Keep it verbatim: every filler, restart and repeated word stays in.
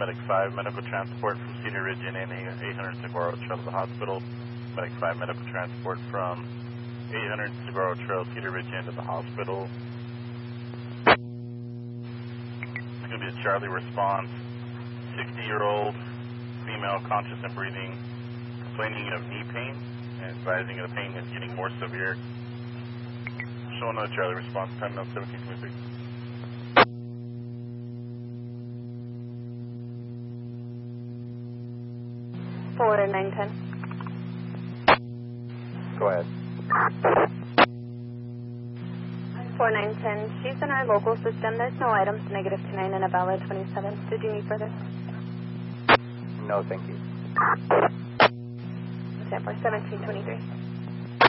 Medic five, medical transport from Cedar Ridge in and eight hundred Saguaro Trail to the hospital. Medic five, medical transport from eight hundred Saguaro Trail, Cedar Ridge into the hospital. It's going to be a Charlie response. sixty-year-old female, conscious and breathing, complaining of knee pain and advising the pain is getting more severe. Showing another Charlie response, time now seventeen twenty-six. Forward nine ten. Go ahead. four nine ten, she's in our local system. There's no items negative to nine and a valid twenty-seven. Did you need further? No, thank you. Except for seventeen twenty-three.